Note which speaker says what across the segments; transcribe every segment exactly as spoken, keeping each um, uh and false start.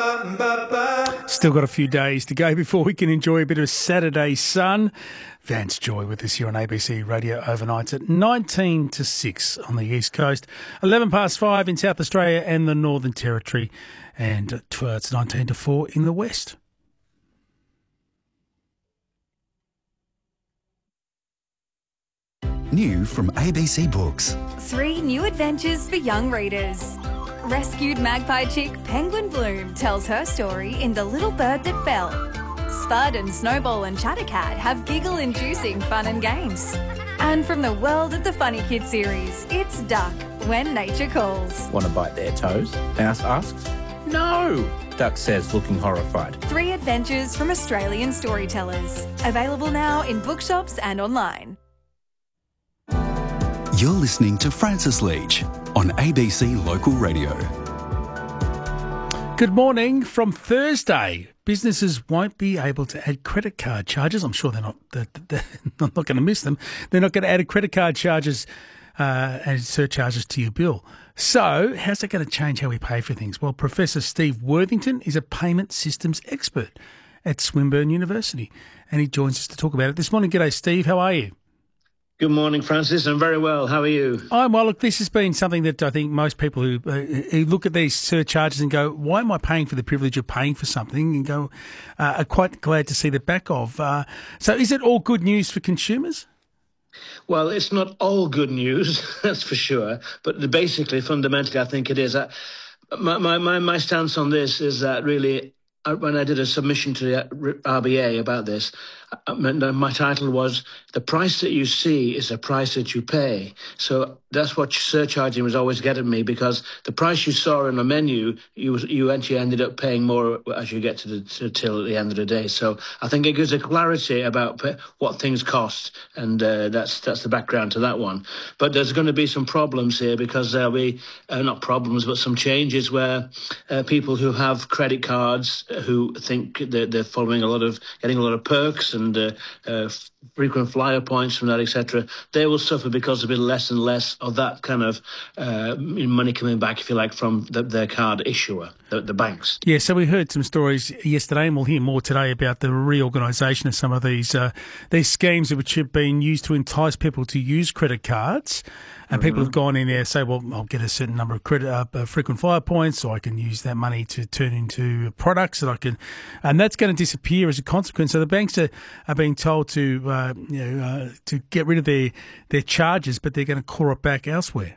Speaker 1: Still got a few days to go before we can enjoy a bit of Saturday sun. Vance Joy with us here on A B C Radio overnights at nineteen to six on the East Coast, eleven past five in South Australia and the Northern Territory, and it's nineteen to four in the West.
Speaker 2: New from A B C Books.
Speaker 3: Three new adventures for young readers. Rescued magpie chick Penguin Bloom tells her story in The Little Bird That Fell. Spud and Snowball and Chattercat have giggle-inducing fun and games. And from the world of the Funny Kid series, it's Duck, When Nature Calls.
Speaker 4: Want to bite their toes? Mouse asks. No, Duck says, looking horrified.
Speaker 3: Three adventures from Australian storytellers. Available now in bookshops and online.
Speaker 2: You're listening to Francis Leach on A B C Local Radio.
Speaker 1: Good morning. From Thursday, businesses won't be able to add credit card charges. I'm sure they're not. They're, they're not going to miss them. They're not going to add credit card charges uh, and surcharges to your bill. So, how's that going to change how we pay for things? Well, Professor Steve Worthington is a payment systems expert at Swinburne University, and he joins us to talk about it this morning. G'day, Steve. How are you?
Speaker 5: Good morning, Francis. I'm very well. How are you?
Speaker 1: I'm well. Look, this has been something that I think most people who, uh, who look at these surcharges and go, why am I paying for the privilege of paying for something, and go, uh, are quite glad to see the back of. Uh, so is it all good news for consumers?
Speaker 5: Well, it's not all good news, that's for sure. But the, basically, fundamentally, I think it is. Uh, my, my, my stance on this is that really, uh, when I did a submission to the R B A about this, uh, my title was, the price that you see is the price that you pay. So that's what surcharging was always getting me, because the price you saw in the menu, you you actually ended up paying more as you get to the to, till the end of the day. So I think it gives a clarity about what things cost, and uh, that's that's the background to that one. But there's going to be some problems here, because there'll be uh, not problems, but some changes where uh, people who have credit cards, uh, who think that they're following a lot of getting a lot of perks and uh, uh, frequent flyer points from that, et cetera, they will suffer because there'll be less and less of that kind of uh, money coming back, if you like, from the, their card issuer, the, the banks.
Speaker 1: Yeah, so we heard some stories yesterday, and we'll hear more today about the reorganisation of some of these uh, these schemes which have been used to entice people to use credit cards. And mm-hmm. people have gone in there and say, well, I'll get a certain number of credit uh, frequent flyer points, or I can use that money to turn into products that I can, and that's going to disappear as a consequence. So the banks are, are being told to uh, you know uh, to get rid of their their charges, but they're going to claw it back elsewhere.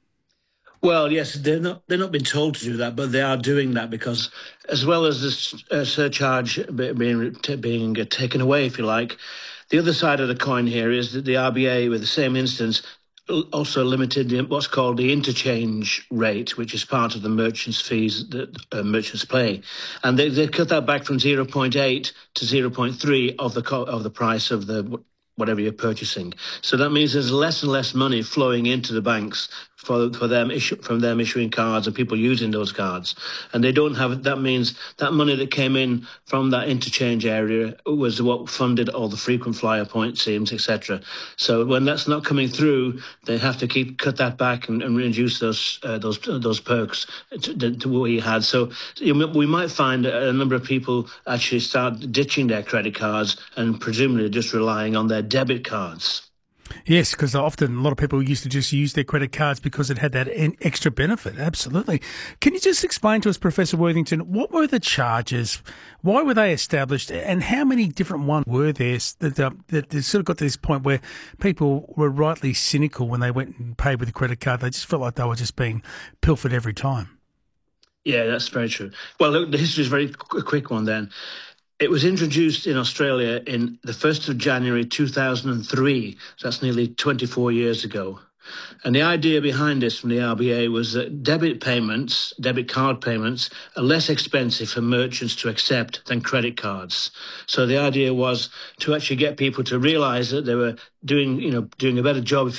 Speaker 5: Well, yes, they're not they're not being told to do that, but they are doing that, because as well as this uh, surcharge being being taken away, if you like, the other side of the coin here is that the R B A, with the same instance, also limited what's called the interchange rate, which is part of the merchants' fees that uh, merchants pay, and they they cut that back from zero point eight to zero point three of the co- of the price of the whatever you're purchasing. So that means there's less and less money flowing into the banks for for them issue, from them issuing cards and people using those cards, and they don't have. That means that money that came in from that interchange area was what funded all the frequent flyer point schemes, et cetera. So when that's not coming through, they have to keep cut that back and, and reduce those uh, those those perks to, to what we had. So you know, we might find a number of people actually start ditching their credit cards and presumably just relying on their debit cards.
Speaker 1: Yes, because often a lot of people used to just use their credit cards because it had that extra benefit. Absolutely. Can you just explain to us, Professor Worthington, what were the charges, why were they established, and how many different ones were there that, uh, that sort of got to this point where people were rightly cynical when they went and paid with a credit card? They just felt like they were just being pilfered every time.
Speaker 5: Yeah, that's very true. Well, the history is a very quick one then. It was introduced in Australia in the first of January two thousand three, so that's nearly twenty-four years ago. And the idea behind this from the R B A was that debit payments, debit card payments, are less expensive for merchants to accept than credit cards. So the idea was to actually get people to realise that they were doing, you know, doing a better job, if